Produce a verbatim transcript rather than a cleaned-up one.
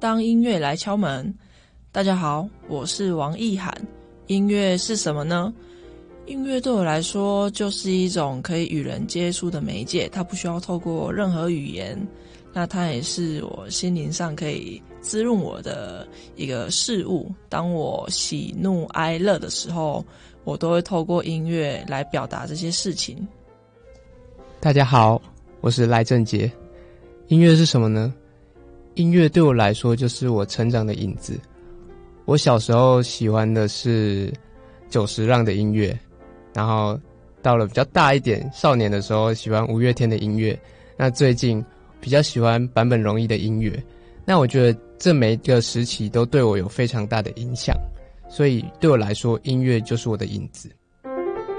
当音乐来敲门。大家好，我是王意涵。音乐是什么呢？音乐对我来说就是一种可以与人接触的媒介，它不需要透过任何语言，那它也是我心灵上可以滋润我的一个事物。当我喜怒哀乐的时候，我都会透过音乐来表达这些事情。 大家好，我是赖正杰。音乐是什么呢？音乐对我来说就是我成长的影子。我小时候喜欢的是久石让的音乐，然后到了比较大一点少年的时候喜欢五月天的音乐，那最近比较喜欢坂本龙一的音乐。那我觉得这每一个时期都对我有非常大的影响，所以对我来说音乐就是我的影子。